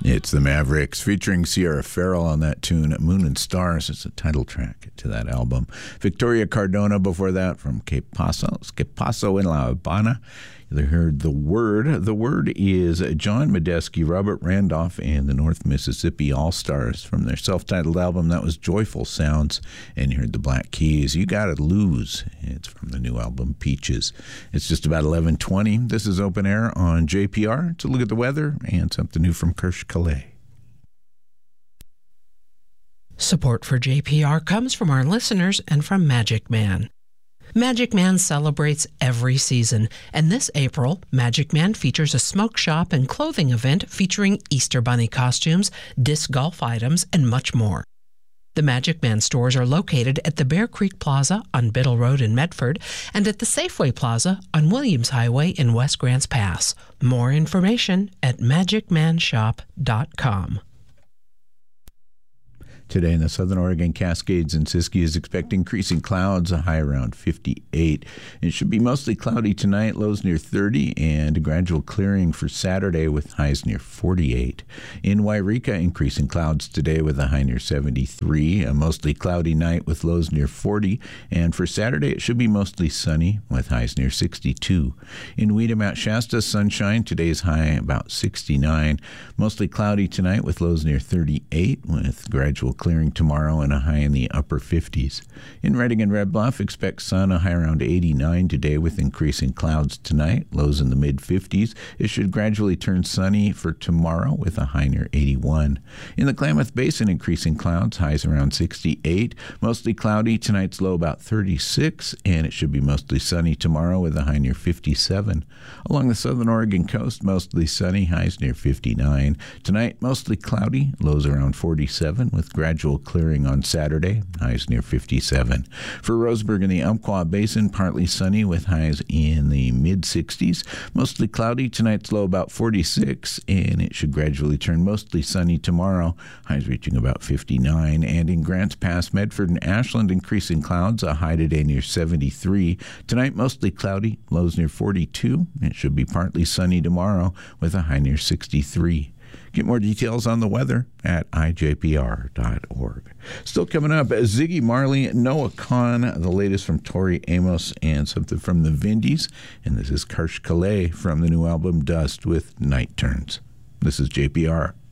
It's the Mavericks featuring Sierra Farrell on that tune, Moon and Stars. It's a title track to that album. Victoria Cardona before that from Que Paso in La Habana. You heard The Word. The Word is John Medeski, Robert Randolph, and the North Mississippi All-Stars from their self-titled album. That was Joyful Sounds. And you heard the Black Keys. You Gotta Lose. It's from the new album Peaches. It's just about 11:20. This is Open Air on JPR. To look at the weather and something new from Kirsch Calais. Support for JPR comes from our listeners and from Magic Man. Magic Man celebrates every season, and this April, Magic Man features a smoke shop and clothing event featuring Easter Bunny costumes, disc golf items, and much more. The Magic Man stores are located at the Bear Creek Plaza on Biddle Road in Medford and at the Safeway Plaza on Williams Highway in West Grants Pass. More information at magicmanshop.com. Today in the Southern Oregon Cascades and Siskiyou is expect increasing clouds, a high around 58. It should be mostly cloudy tonight, lows near 30, and a gradual clearing for Saturday with highs near 48. In Wairika, increasing clouds today with a high near 73, a mostly cloudy night with lows near 40, and for Saturday it should be mostly sunny with highs near 62. In Weeda, Mount Shasta, sunshine, today's high about 69, mostly cloudy tonight with lows near 38, with gradual clearing tomorrow and a high in the upper 50s. In Redding and Red Bluff, expect sun, a high around 89 today with increasing clouds tonight, lows in the mid-50s. It should gradually turn sunny for tomorrow with a high near 81. In the Klamath Basin, increasing clouds, highs around 68. Mostly cloudy, tonight's low about 36, and it should be mostly sunny tomorrow with a high near 57. Along the southern Oregon coast, mostly sunny, highs near 59. Tonight, mostly cloudy, lows around 47 with gradual clearing on Saturday, highs near 57. For Roseburg and the Umpqua Basin, partly sunny with highs in the mid-60s. Mostly cloudy, tonight's low about 46, and it should gradually turn mostly sunny tomorrow, highs reaching about 59. And in Grants Pass, Medford, and Ashland, increasing clouds, a high today near 73. Tonight, mostly cloudy, lows near 42. It should be partly sunny tomorrow with a high near 63. Get more details on the weather at ijpr.org. Still coming up, Ziggy Marley, Noah Kahan, the latest from Tori Amos, and something from the Vindies. And this is Kirsch Calais from the new album Dust with Night Turns. This is JPR.